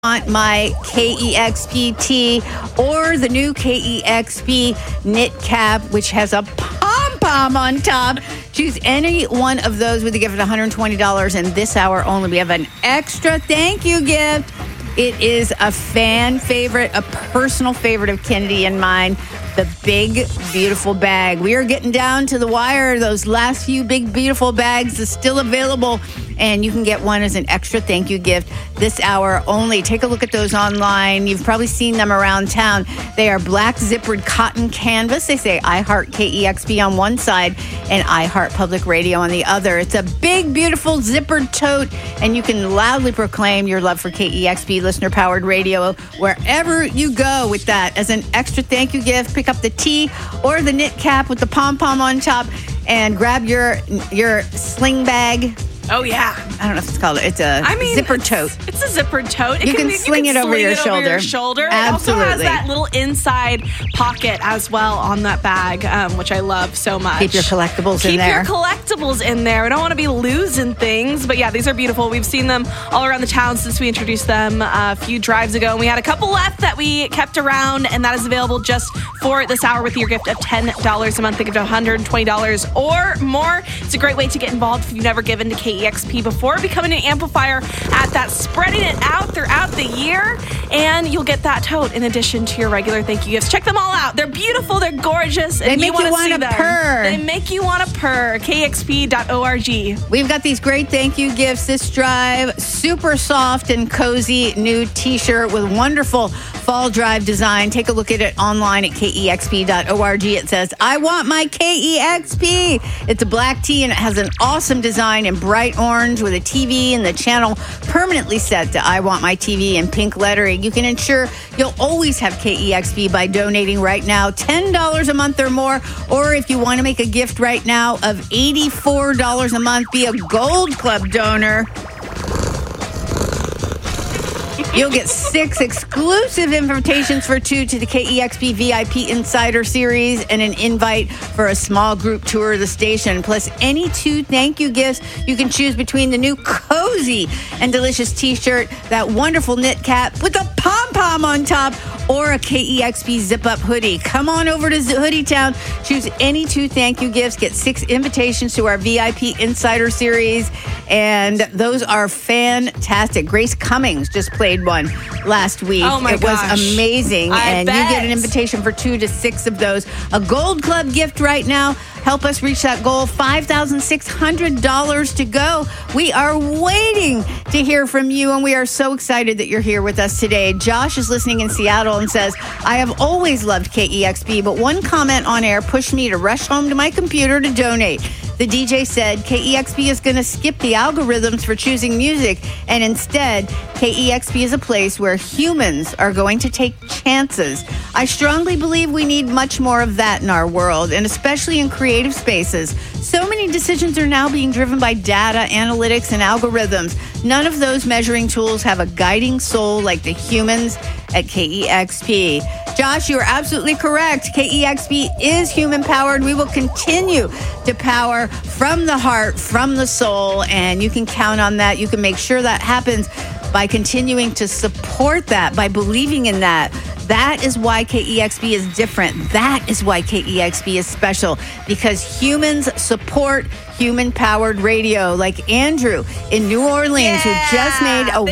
want my KEXP tee or the new KEXP knit cap, which has a pom-pom on top. Choose any one of those with a gift of $120. And this hour only, we have an extra thank you gift. It is a fan favorite, a personal favorite of Kennedy and mine, the big, beautiful bag. We are getting down to the wire. Those last few big, beautiful bags are still available, and you can get one as an extra thank you gift this hour only. Take a look at those online. You've probably seen them around town. They are black zippered cotton canvas. They say I Heart KEXP on one side and I Heart Public Radio on the other. It's a big, beautiful zippered tote, and you can loudly proclaim your love for KEXP listener-powered radio wherever you go with that as an extra thank you gift. Pick up the tee or the knit cap with the pom-pom on top and grab your sling bag. Oh, yeah. I don't know if it's called it. It's a zippered tote. It's a zippered tote. You can sling it over your shoulder. Absolutely. It also has that little inside pocket as well on that bag, which I love so much. Keep your collectibles in there. Keep your collectibles in there. We don't want to be losing things. But yeah, these are beautiful. We've seen them all around the town since we introduced them a few drives ago. And we had a couple left that we kept around, and that is available just for this hour with your gift of $10 a month. Think of $120 or more. It's a great way to get involved if you've never given to KEXP before, becoming an amplifier at that, spreading it out throughout the year, and you'll get that tote in addition to your regular thank you gifts. Check them all out. They're beautiful. They're gorgeous. They make you want to purr. They make you want to purr. KEXP.org. We've got these great thank you gifts this drive. Super soft and cozy new t-shirt with wonderful fall drive design. Take a look at it online at KEXP.org. It says, I want my KEXP. It's a black tee, and it has an awesome design in bright orange with a TV and the channel permanently set to I want my TV in pink lettering. You can ensure you'll always have KEXP by donating right now $10 a month or more, or if you want to make a gift right now of $84 a month, be a Gold Club donor. You'll get 6 exclusive invitations for 2 to the KEXP VIP Insider Series and an invite for a small group tour of the station, plus any 2 thank you gifts. You can choose between the new cozy and delicious t-shirt, that wonderful knit cap with a pom-pom on top, or a KEXP zip-up hoodie. Come on over to Hoodie Town. Choose any 2 thank you gifts. Get 6 invitations to our VIP Insider Series, and those are fantastic. Grace Cummings just played one last week. Oh my gosh. It was amazing. I bet. You get an invitation for 2 to 6 of those. A Gold Club gift right now. Help us reach that goal. $5,600 to go. We are waiting to hear from you, and we are so excited that you're here with us today. Josh is listening in Seattle and says, I have always loved KEXP, but one comment on air pushed me to rush home to my computer to donate. The DJ said KEXP is going to skip the algorithms for choosing music, and instead, KEXP is a place where humans are going to take chances. I strongly believe we need much more of that in our world, and especially in creative spaces. So many decisions are now being driven by data, analytics, and algorithms. None of those measuring tools have a guiding soul like the humans at KEXP. Josh, you are absolutely correct. KEXP is human-powered. We will continue to power from the heart, from the soul, and you can count on that. You can make sure that happens by continuing to support that, by believing in that. That is why KEXP is different. That is why KEXP is special, because humans support human-powered radio, like Andrew in New Orleans, who just made a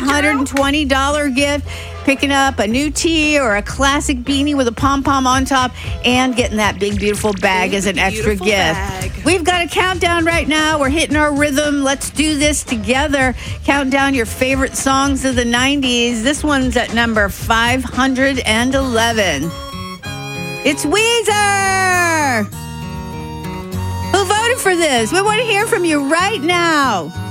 $120 gift, picking up a new tee or a classic beanie with a pom-pom on top, and getting that big, beautiful bag as an extra gift. Bag. We've got a countdown right now. We're hitting our rhythm. Let's do this together. Count down your favorite songs of the 90s. This one's at number 511. It's Weezer! Who voted for this? We want to hear from you right now.